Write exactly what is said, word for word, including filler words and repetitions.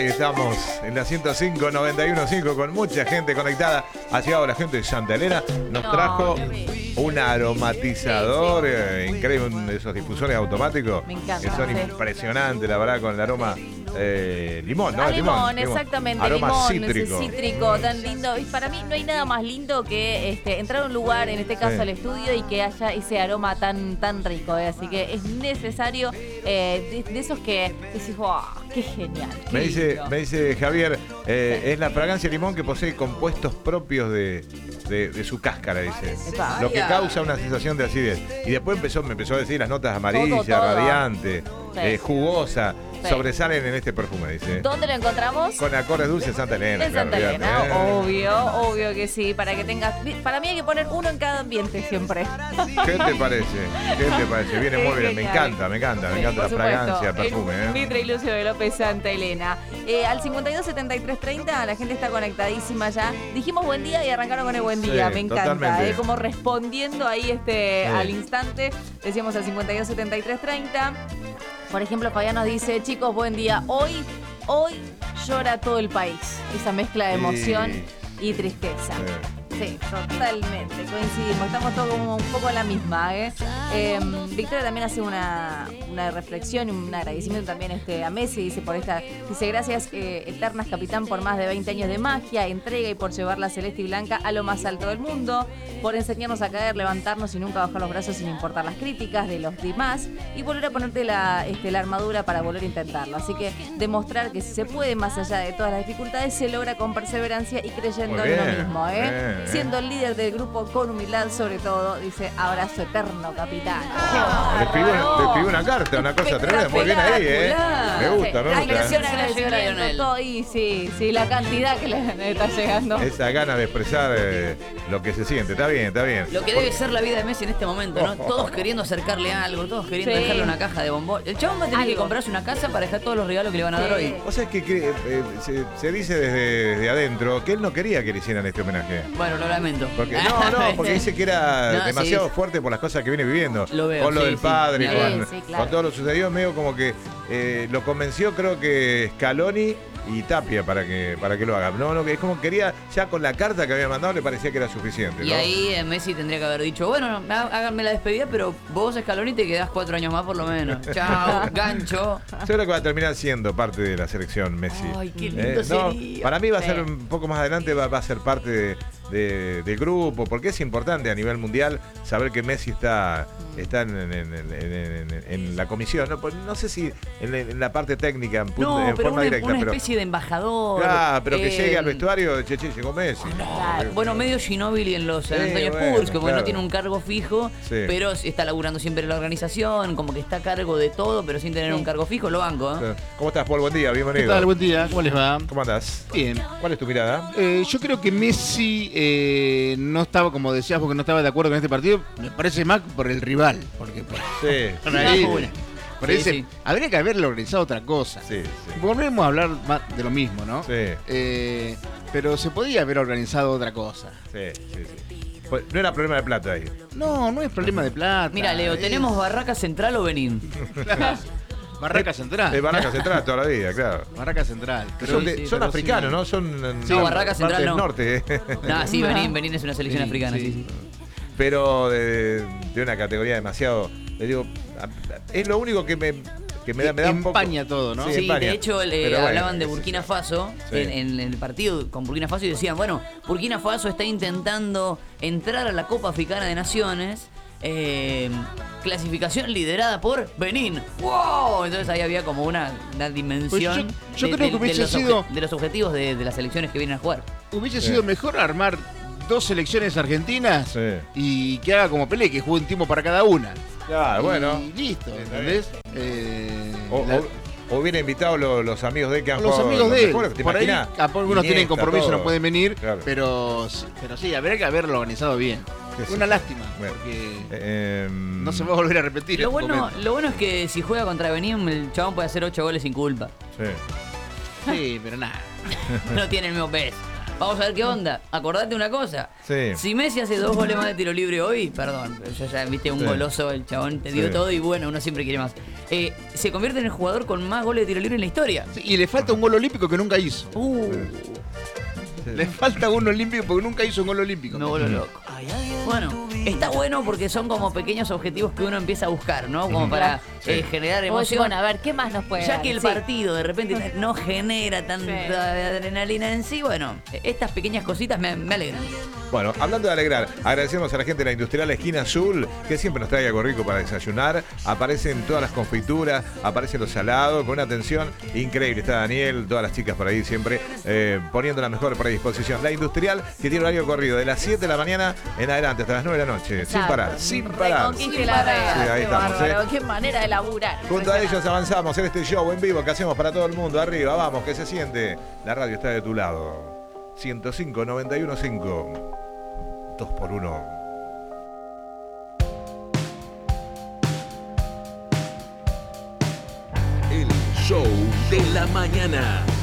Estamos en la ciento cinco noventa y uno punto cinco con mucha gente conectada. Ha llegado la gente de Santa Elena. Nos No, trajo qué bien. un aromatizador, Sí, sí. eh, increíble, un de esos difusores automáticos. Me encanta, Que son sí. impresionantes, la verdad, con el aroma eh, limón, ¿no? Ah, limón, exactamente, Aroma limón, cítrico. ese cítrico tan lindo. Y para mí no hay nada más lindo que este, entrar a un lugar, en este caso Sí. al estudio, y que haya ese aroma tan, tan rico. ¿eh? Así que es necesario eh, de, de esos que decís, wow, qué genial. Qué Me dice, lindo. me dice Javier, eh, es la fragancia limón que posee compuestos propios de, de, de su cáscara, dice. Epa. Lo que causa una sensación de acidez. Y después empezó, me empezó a decir las notas amarillas, Todo, todo. radiante, Sí. eh, jugosa, Sí. sobresalen en este perfume, dice. ¿Dónde lo encontramos? Con acordes dulces Santa Elena. En claro, Santa Elena, olvídate, eh. obvio, obvio que sí, para que tengas... Para mí hay que poner uno en cada ambiente siempre. ¿Qué te parece? ¿Qué te parece? Viene Es muy bien, me genial. encanta, me encanta, me Sí, encanta la por fragancia, el supuesto. perfume, El ¿eh? Mitra y Lucio de López Santa Elena. Eh, al cincuenta y dos setenta y tres treinta la gente está conectadísima ya. Dijimos buen día y arrancaron con el buen día, Sí, me encanta. totalmente. Eh, como respondiendo ahí este Sí. al instante. Decíamos al cincuenta y dos setenta y tres treinta. Por ejemplo, Fabián nos dice, chicos, buen día. Hoy, hoy llora todo el país. Esa mezcla de emoción Sí. y tristeza. Sí. Sí, totalmente, coincidimos, estamos todos como un poco en la misma. ¿eh? Eh, Victoria también hace una, una reflexión y un agradecimiento también este, a Messi, dice por esta, dice gracias eh, eternas capitán por más de veinte años de magia, entrega y por llevar la celeste y blanca a lo más alto del mundo, por enseñarnos a caer, levantarnos y nunca bajar los brazos sin importar las críticas de los demás y volver a ponerte la, este, la armadura para volver a intentarlo. Así que demostrar que si se puede más allá de todas las dificultades, se logra con perseverancia y creyendo Muy en lo bien, mismo. ¿eh? bien. Siendo el líder del grupo con humildad sobre todo, dice abrazo eterno, capitán. Le escribió, le escribió una carta, una cosa tremenda, muy bien ahí, ¿eh? Me gusta, me Sí, gusta. agradecimiento, Se la lleva agradecimiento, Lionel. todo, y sí, sí, la cantidad que le está llegando. Esa gana de expresar eh, lo que se siente, está bien, está bien. Lo que debe ser la vida de Messi en este momento, ¿no? Todos queriendo acercarle algo, todos queriendo Sí. dejarle una caja de bombón. El chabón va a tener que Algo. comprarse una casa para dejar todos los regalos que le van a dar Sí. hoy. O sea, es que cre- eh, se, se dice desde, desde adentro que él no quería que le hicieran este homenaje. Bueno, lo lamento. Porque, no, no, porque dice que era No, demasiado sí. fuerte por las cosas que viene viviendo. Lo veo, con lo sí, del sí. padre, Sí, con, sí, claro. con todo lo sucedido, medio como que eh, lo convenció, creo que Scaloni y Tapia para que para que lo haga. No, no, que es como quería, ya con la carta que había mandado le parecía que era suficiente. Y ¿no? ahí eh, Messi tendría que haber dicho, bueno, há- háganme la despedida, pero vos, Scaloni, te quedás cuatro años más por lo menos. Chao, gancho. Yo creo que va a terminar siendo parte de la selección Messi. Ay, qué lindo Eh, no, sería. para mí va a Sí. ser un poco más adelante, va, va a ser parte de, de- del grupo, porque es importante a nivel mundial saber que Messi está, está en, en- en- en- en- en la comisión. No, Pues no sé si en, en la parte técnica, en, punto- No, en pero forma una, directa, una pero, especie de embajador. claro, pero que eh, llegue al vestuario, che, che, llegó Messi. Claro, bueno, medio Ginóbili en los San Sí, Antonio bueno, Spurs, que porque claro. no tiene un cargo fijo, Sí. pero está laburando siempre en la organización, como que está a cargo de todo, pero sin tener Sí. un cargo fijo, lo banco, ¿eh? ¿Cómo estás, Paul? Buen día, ¿Qué bienvenido. tal? Buen día, ¿cómo les va? ¿Cómo andás? Bien. ¿Cuál es tu mirada? Eh, yo creo que Messi eh, no estaba, como decías, porque no estaba de acuerdo con este partido. Me parece más por el rival. Porque por, Sí, por ahí, bueno. por Sí, ese- sí. habría que haberle organizado otra cosa. sí, sí. Volvemos a hablar más de lo mismo, ¿no? Sí, Eh, pero se podía haber organizado otra cosa. sí, sí, sí. Pues, no era problema de plata ahí. No, no es problema de plata. Mira, Leo, es- ¿tenemos Barraca Central o Benín? Barraca Central. Es Barraca Central toda la vida, claro. Barraca Central. Pero son de- sí, son pero africanos, sí. ¿no? Son Sí, Barraca Central parte del no. norte. ¿eh? Ah, sí, Benín, Benín es una selección Sí, africana, sí, sí. sí. Pero de, de una categoría demasiado. Le digo, es lo único que me, que me da, me da un poco. empaña todo, ¿no? Sí, Sí, empaña. de hecho, eh, Pero bueno, hablaban de qué sé Burkina yo. Faso Sí. en, en el partido con Burkina Faso y decían, bueno, Burkina Faso está intentando entrar a la Copa Africana de Naciones, eh, clasificación liderada por Benín. ¡Wow! Entonces ahí había como una, una dimensión Pues yo- yo de, creo de- que hubiese de los sido- obje- de los objetivos de, de las selecciones que vienen a jugar. Hubiese Sí. sido mejor armar dos selecciones argentinas Sí. y que haga como Pelé, que juegue un tiempo para cada una. Claro, bueno. Y listo, Está ¿entendés? Eh, O, la- o- o hubiera invitado los, los amigos de él que han los jugado amigos los de él. mejores, ¿te Por ahí, imaginas? capaz algunos tienen Iniesta, compromiso, todo. no pueden venir, Claro. pero, pero sí, habría que haberlo organizado bien. Qué sé Una yo. lástima, Bueno. porque Eh, no se va a volver a repetir. Lo este bueno, momento. lo bueno es que si juega contra Benín, el chabón puede hacer ocho goles sin culpa. sí. Sí, pero nada. No tiene el mismo peso. Vamos a ver qué onda. Acordate una cosa. Sí. Si Messi hace dos goles más de tiro libre hoy, perdón, pero yo ya viste un Sí. goloso, el chabón te dio Sí. todo y bueno, uno siempre quiere más. Eh, se convierte en el jugador con más goles de tiro libre en la historia. Sí, y le falta un gol olímpico que nunca hizo. Uh, Le falta un olímpico porque nunca hizo un gol olímpico. me vuelvo loco. Bueno, está bueno porque son como pequeños objetivos que uno empieza a buscar, ¿no? Como para Sí. eh, generar Vos decís, emoción. bueno, a ver, ¿qué más nos puede Ya dar? que el Sí. partido de repente no genera tanta Sí. adrenalina en sí, bueno, estas pequeñas cositas me, me alegran. Bueno, hablando de alegrar, agradecemos a la gente de la Industrial Esquina Azul, que siempre nos trae algo rico para desayunar. Aparecen todas las confituras, aparecen los salados, con una atención increíble. Está Daniel, todas las chicas por ahí siempre eh, poniendo la mejor predisposición. La Industrial, que tiene horario corrido de las siete de la mañana en adelante hasta las nueve de la noche, sin parar, sin parar. Reconquiste la red. Sí, ahí Qué estamos, bárbaro, ¿eh? qué manera de laburar. Junto a ellos Impresionante. avanzamos en este show en vivo que hacemos para todo el mundo. Arriba, vamos, que se siente. La radio está de tu lado. ciento cinco, noventa y uno punto cinco. dos por uno. El show de la mañana.